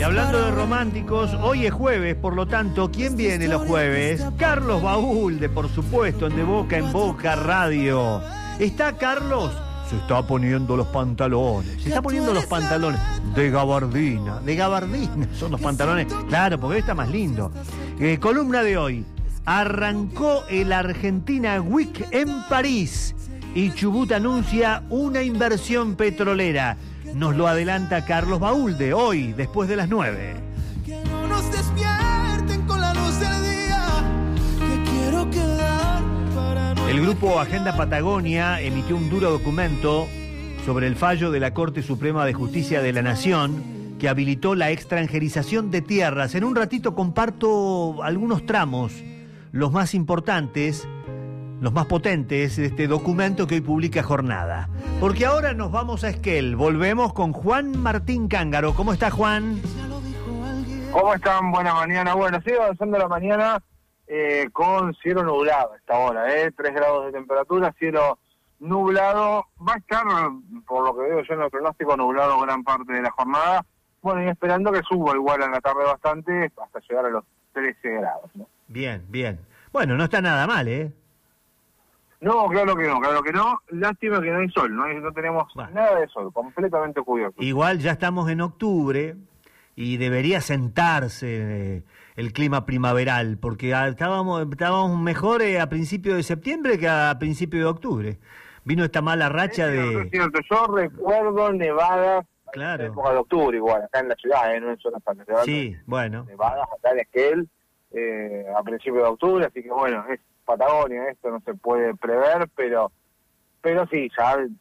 hablando de románticos, hoy es jueves, por lo tanto, ¿quién viene los jueves? Carlos Baúl, de por supuesto, en De Boca en Boca Radio. ¿Está Carlos? Se está poniendo los pantalones. Se está poniendo los pantalones de gabardina. De gabardina son los pantalones. Claro, porque hoy está más lindo. Columna de hoy. Arrancó el Argentina Week en París y Chubut anuncia una inversión petrolera. Nos lo adelanta Carlos Baúl de hoy, después de las 9. Que no nos despierten con la luz del día, que quiero quedar para no... El grupo Agenda Patagonia emitió un duro documento sobre el fallo de la Corte Suprema de Justicia de la Nación que habilitó la extranjerización de tierras. En un ratito comparto algunos tramos, los más importantes, los más potentes de este documento que hoy publica Jornada. Porque ahora nos vamos a Esquel. Volvemos con Juan Martín Cángaro. ¿Cómo está, Juan? ¿Cómo están? Buena mañana. Bueno, sigue avanzando la mañana con cielo nublado a esta hora, 3 grados de temperatura, cielo nublado. Va a estar, por lo que veo yo en el pronóstico, nublado gran parte de la jornada. Bueno, y esperando que suba igual en la tarde bastante hasta llegar a los 13 grados, ¿no? Bien, bien. Bueno, no está nada mal, ¿eh? No, claro que no. Lástima que no hay sol, no tenemos nada de sol, completamente cubierto. Igual ya estamos en octubre y debería sentarse el clima primaveral, porque estábamos mejor a principios de septiembre que a principios de octubre. Vino esta mala racha de... Es cierto, yo recuerdo nevadas claro. en época de octubre igual, acá en la ciudad, no en zonas partes. Sí, bueno. Nevadas acá en Esquel a principios de octubre, así que bueno, es Patagonia, esto no se puede prever, pero sí,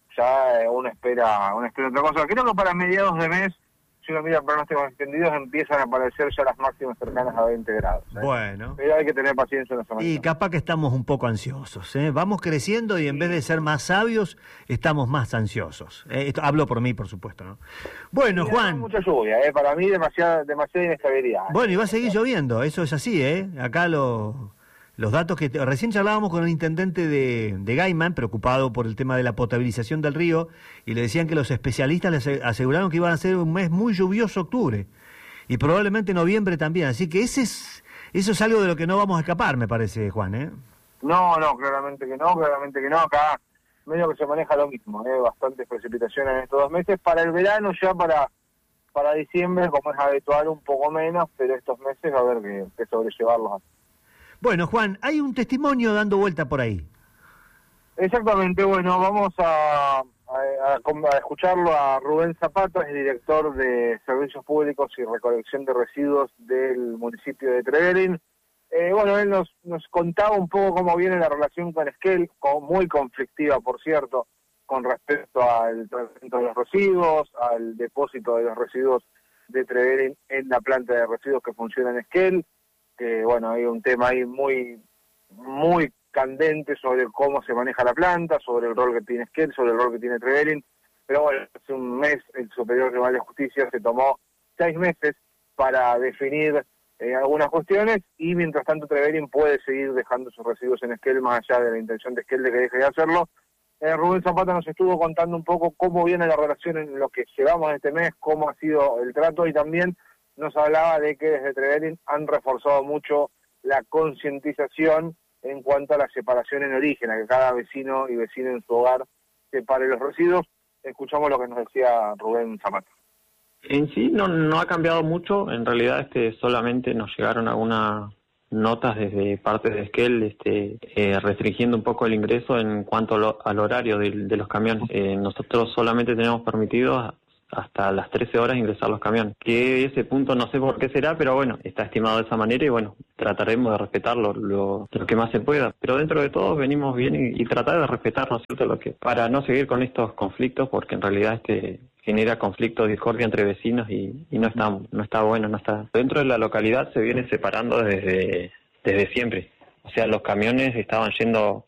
ya uno espera otra cosa. Creo que para mediados de mes, si uno mira pronósticos extendidos, empiezan a aparecer ya las máximas cercanas a 20 grados. Bueno. Pero hay que tener paciencia en la semana. Y capaz que estamos un poco ansiosos, Vamos creciendo y en vez de ser más sabios, estamos más ansiosos. Esto hablo por mí, por supuesto, ¿no? Bueno, sí, Juan. Mucha lluvia, para mí demasiada inestabilidad. Bueno, y va a seguir lloviendo, eso es así, Acá los datos que recién charlábamos con el intendente de Gaiman, preocupado por el tema de la potabilización del río, y le decían que los especialistas les aseguraron que iban a ser un mes muy lluvioso octubre, y probablemente noviembre también, así que eso es algo de lo que no vamos a escapar, me parece, Juan, No, claramente que no, acá medio que se maneja lo mismo, bastantes precipitaciones en estos 2 meses, para el verano ya para diciembre, como es habitual, un poco menos, pero estos meses va a haber que sobrellevarlos. Bueno, Juan, hay un testimonio dando vuelta por ahí. Exactamente, bueno, vamos a escucharlo a Rubén Zapata, es director de Servicios Públicos y Recolección de Residuos del municipio de Trevelin. Bueno, él nos contaba un poco cómo viene la relación con Esquel, muy conflictiva, por cierto, con respecto al tratamiento de los residuos, al depósito de los residuos de Trevelin en la planta de residuos que funciona en Esquel. Que bueno, hay un tema ahí muy candente sobre cómo se maneja la planta, sobre el rol que tiene Esquel, sobre el rol que tiene Trevelin, pero bueno, hace un mes el Superior Tribunal de Justicia se tomó 6 meses para definir algunas cuestiones, y mientras tanto Trevelin puede seguir dejando sus residuos en Esquel, más allá de la intención de Esquel de que deje de hacerlo. Rubén Zapata nos estuvo contando un poco cómo viene la relación en lo que llevamos este mes, cómo ha sido el trato, y también nos hablaba de que desde Trevelin han reforzado mucho la concientización en cuanto a la separación en origen, a que cada vecino y vecina en su hogar separe los residuos. Escuchamos lo que nos decía Rubén Zapata. En sí no ha cambiado mucho, en realidad solamente nos llegaron algunas notas desde parte de Esquel restringiendo un poco el ingreso en cuanto al horario de los camiones. Nosotros solamente tenemos permitido hasta las 13 horas ingresar los camiones. Que ese punto no sé por qué será, pero bueno, está estimado de esa manera y bueno, trataremos de respetarlo lo que más se pueda. Pero dentro de todo venimos bien y tratar de respetar, ¿no es cierto?, para no seguir con estos conflictos, porque en realidad genera conflicto, discordia entre vecinos y no está bueno, no está. Dentro de la localidad se viene separando desde siempre. O sea, los camiones estaban yendo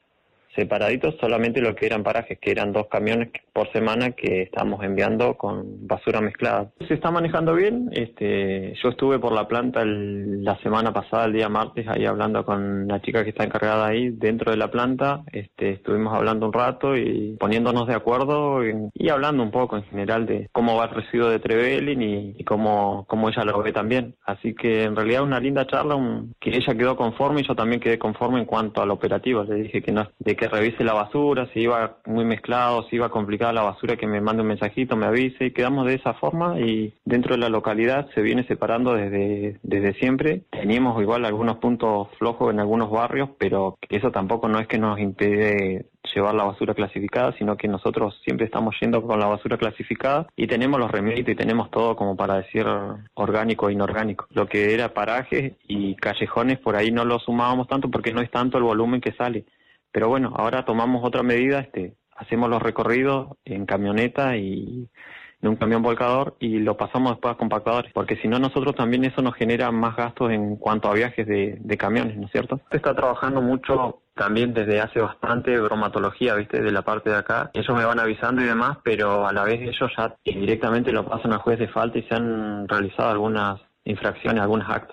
separaditos, solamente lo que eran parajes, que eran 2 camiones por semana que estamos enviando con basura mezclada. Se está manejando bien. Yo estuve por la planta la semana pasada, el día martes, ahí hablando con la chica que está encargada ahí dentro de la planta. Estuvimos hablando un rato y poniéndonos de acuerdo y hablando un poco en general de cómo va el residuo de Trevelin y cómo ella lo ve también. Así que en realidad una linda charla, que ella quedó conforme y yo también quedé conforme en cuanto al operativo. Le dije que no, de que revise la basura, si iba muy mezclado, si iba complicada la basura, que me mande un mensajito, me avise, y quedamos de esa forma. Y dentro de la localidad se viene separando desde siempre. Teníamos igual algunos puntos flojos en algunos barrios, pero eso tampoco no es que nos impide llevar la basura clasificada, sino que nosotros siempre estamos yendo con la basura clasificada y tenemos los remedios y tenemos todo como para decir orgánico e inorgánico. Lo que era parajes y callejones por ahí no lo sumábamos tanto porque no es tanto el volumen que sale. Pero bueno, ahora tomamos otra medida, hacemos los recorridos en camioneta y en un camión volcador y lo pasamos después a compactadores, porque si no nosotros también eso nos genera más gastos en cuanto a viajes de camiones, ¿no es cierto? Se está trabajando mucho también desde hace bastante bromatología, ¿viste? De la parte de acá. Ellos me van avisando y demás, pero a la vez ellos ya directamente lo pasan al juez de falta y se han realizado algunas infracciones, algunas actas.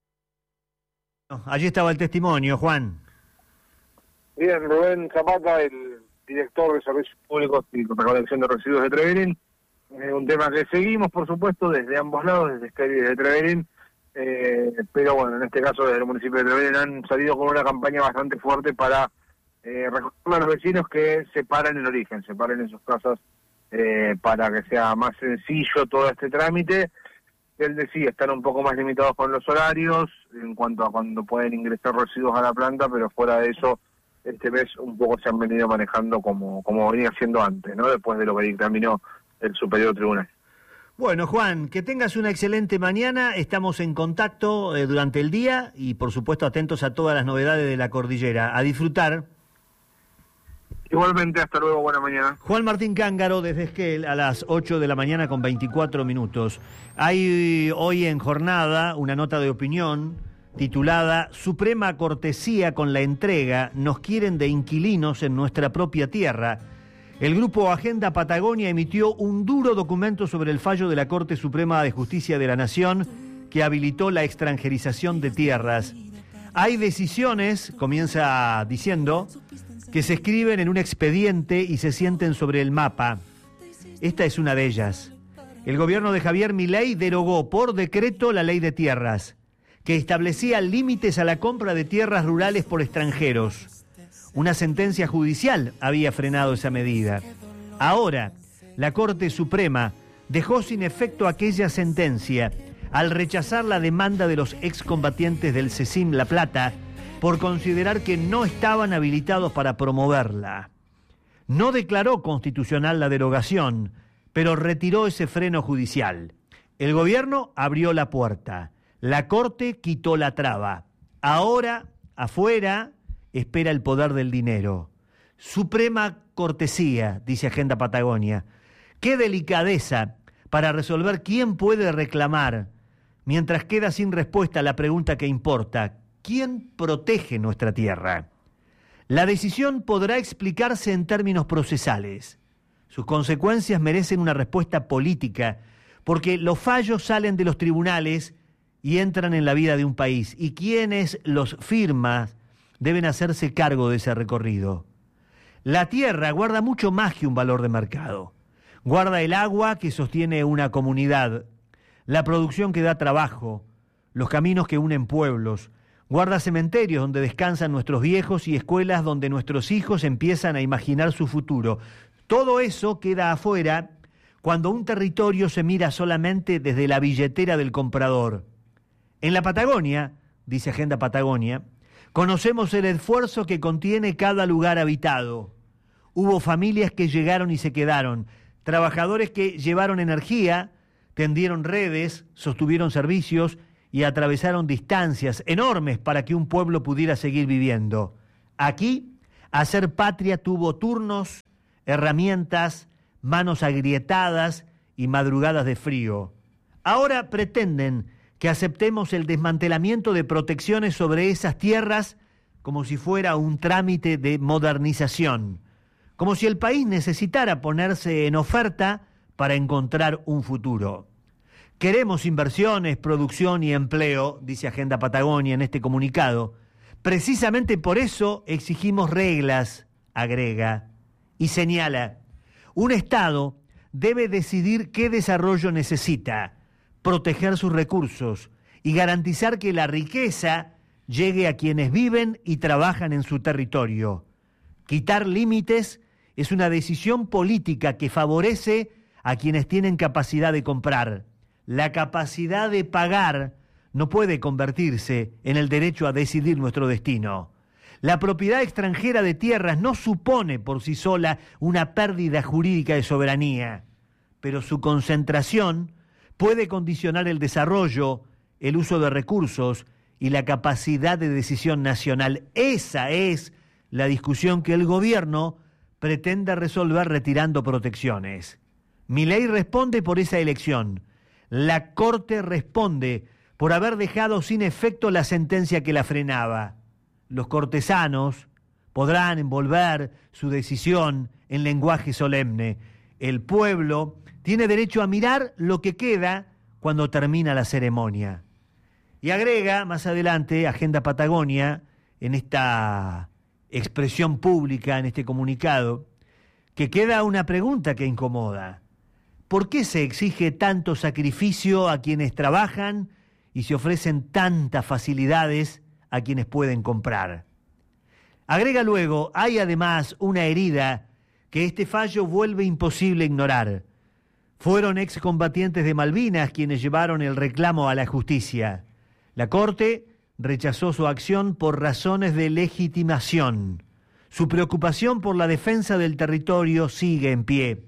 Allí estaba el testimonio, Juan. Bien, Rubén Zapata, el director de Servicios Públicos y Recolección de Residuos de Trevelin. Un tema que seguimos, por supuesto, desde ambos lados, desde Esquel y desde Trevelin. Pero bueno, en este caso desde el municipio de Trevelin han salido con una campaña bastante fuerte para recordar a los vecinos que separen el origen, separen en sus casas para que sea más sencillo todo este trámite. Él decía, están un poco más limitados con los horarios en cuanto a cuando pueden ingresar residuos a la planta, pero fuera de eso, este mes un poco se han venido manejando como venía haciendo antes, ¿no? Después de lo que dictaminó el Superior Tribunal. Bueno, Juan, que tengas una excelente mañana. Estamos en contacto durante el día y, por supuesto, atentos a todas las novedades de la cordillera. A disfrutar. Igualmente, hasta luego, buena mañana. Juan Martín Cángaro, desde Esquel, a las 8 de la mañana con 24 minutos. Hay hoy en jornada una nota de opinión titulada Suprema cortesía con la entrega, nos quieren de inquilinos en nuestra propia tierra. El grupo Agenda Patagonia emitió un duro documento sobre el fallo de la Corte Suprema de Justicia de la Nación que habilitó la extranjerización de tierras. Hay decisiones, comienza diciendo, que se escriben en un expediente y se sienten sobre el mapa. Esta es una de ellas. El gobierno de Javier Milei derogó por decreto la ley de tierras, que establecía límites a la compra de tierras rurales por extranjeros. Una sentencia judicial había frenado esa medida. Ahora, la Corte Suprema dejó sin efecto aquella sentencia al rechazar la demanda de los excombatientes del CECIM La Plata por considerar que no estaban habilitados para promoverla. No declaró constitucional la derogación, pero retiró ese freno judicial. El gobierno abrió la puerta. La Corte quitó la traba. Ahora, afuera, espera el poder del dinero. Suprema cortesía, dice Agenda Patagonia. Qué delicadeza para resolver quién puede reclamar, mientras queda sin respuesta la pregunta que importa: ¿quién protege nuestra tierra? La decisión podrá explicarse en términos procesales. Sus consecuencias merecen una respuesta política, porque los fallos salen de los tribunales y entran en la vida de un país, y quienes los firman deben hacerse cargo de ese recorrido. La tierra guarda mucho más que un valor de mercado. Guarda el agua que sostiene una comunidad, la producción que da trabajo, los caminos que unen pueblos, guarda cementerios donde descansan nuestros viejos y escuelas donde nuestros hijos empiezan a imaginar su futuro. Todo eso queda afuera cuando un territorio se mira solamente desde la billetera del comprador. En la Patagonia, dice Agenda Patagonia, conocemos el esfuerzo que contiene cada lugar habitado. Hubo familias que llegaron y se quedaron, trabajadores que llevaron energía, tendieron redes, sostuvieron servicios y atravesaron distancias enormes para que un pueblo pudiera seguir viviendo. Aquí, hacer patria tuvo turnos, herramientas, manos agrietadas y madrugadas de frío. Ahora pretenden que aceptemos el desmantelamiento de protecciones sobre esas tierras como si fuera un trámite de modernización, como si el país necesitara ponerse en oferta para encontrar un futuro. Queremos inversiones, producción y empleo, dice Agenda Patagonia en este comunicado. Precisamente por eso exigimos reglas, agrega, y señala, un Estado debe decidir qué desarrollo necesita, proteger sus recursos y garantizar que la riqueza llegue a quienes viven y trabajan en su territorio. Quitar límites es una decisión política que favorece a quienes tienen capacidad de comprar. La capacidad de pagar no puede convertirse en el derecho a decidir nuestro destino. La propiedad extranjera de tierras no supone por sí sola una pérdida jurídica de soberanía, pero su concentración puede condicionar el desarrollo, el uso de recursos y la capacidad de decisión nacional. Esa es la discusión que el gobierno pretende resolver retirando protecciones. Milei responde por esa elección. La Corte responde por haber dejado sin efecto la sentencia que la frenaba. Los cortesanos podrán envolver su decisión en lenguaje solemne. El pueblo tiene derecho a mirar lo que queda cuando termina la ceremonia. Y agrega más adelante Agenda Patagonia, en esta expresión pública, en este comunicado, que queda una pregunta que incomoda. ¿Por qué se exige tanto sacrificio a quienes trabajan y se ofrecen tantas facilidades a quienes pueden comprar? Agrega luego, hay además una herida que este fallo vuelve imposible ignorar. Fueron excombatientes de Malvinas quienes llevaron el reclamo a la justicia. La Corte rechazó su acción por razones de legitimación. Su preocupación por la defensa del territorio sigue en pie.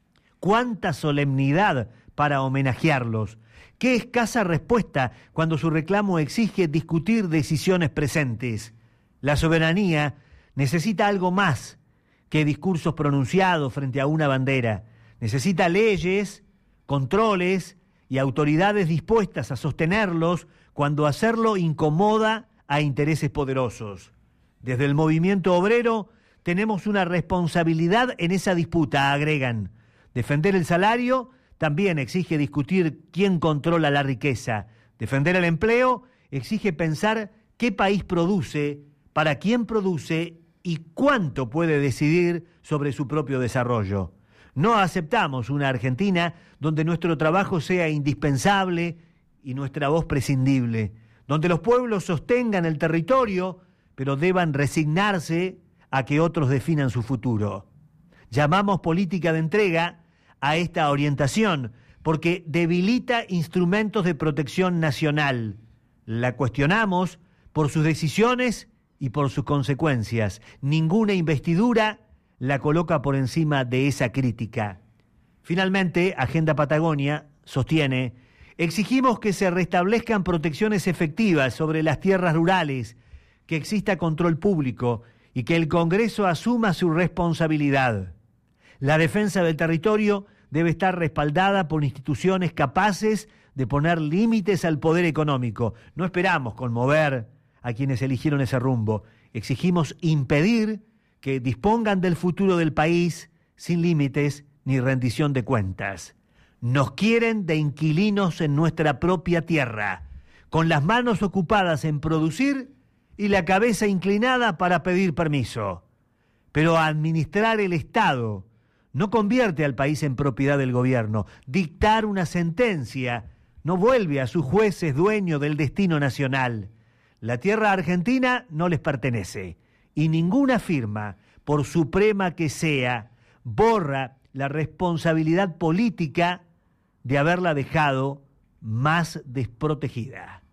¡Cuánta solemnidad para homenajearlos! ¡Qué escasa respuesta cuando su reclamo exige discutir decisiones presentes! La soberanía necesita algo más que discursos pronunciados frente a una bandera. Necesita leyes, controles y autoridades dispuestas a sostenerlos cuando hacerlo incomoda a intereses poderosos. Desde el movimiento obrero tenemos una responsabilidad en esa disputa, agregan. Defender el salario también exige discutir quién controla la riqueza. Defender el empleo exige pensar qué país produce, para quién produce y cuánto puede decidir sobre su propio desarrollo. No aceptamos una Argentina donde nuestro trabajo sea indispensable y nuestra voz prescindible, donde los pueblos sostengan el territorio, pero deban resignarse a que otros definan su futuro. Llamamos política de entrega a esta orientación, porque debilita instrumentos de protección nacional. La cuestionamos por sus decisiones y por sus consecuencias. Ninguna investidura la coloca por encima de esa crítica. Finalmente, Agenda Patagonia sostiene: exigimos que se restablezcan protecciones efectivas sobre las tierras rurales, que exista control público y que el Congreso asuma su responsabilidad. La defensa del territorio debe estar respaldada por instituciones capaces de poner límites al poder económico. No esperamos conmover a quienes eligieron ese rumbo. Exigimos impedir que dispongan del futuro del país sin límites ni rendición de cuentas. Nos quieren de inquilinos en nuestra propia tierra, con las manos ocupadas en producir y la cabeza inclinada para pedir permiso. Pero administrar el Estado no convierte al país en propiedad del gobierno. Dictar una sentencia no vuelve a sus jueces dueños del destino nacional. La tierra argentina no les pertenece y ninguna firma, por suprema que sea, borra la responsabilidad política de haberla dejado más desprotegida.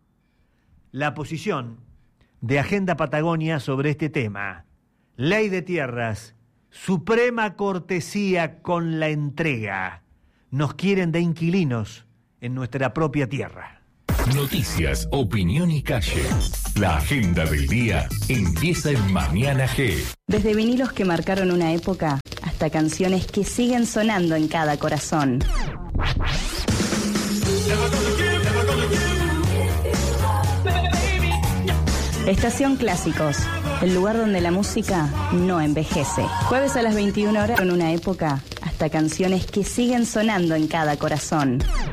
La posición de Agenda Patagonia sobre este tema: ley de tierras, suprema cortesía con la entrega. Nos quieren de inquilinos en nuestra propia tierra. Noticias, opinión y calle. La agenda del día empieza en Mañana G. Desde vinilos que marcaron una época hasta canciones que siguen sonando en cada corazón. Estación Clásicos, el lugar donde la música no envejece. Jueves a las 21 horas, en una época, hasta canciones que siguen sonando en cada corazón.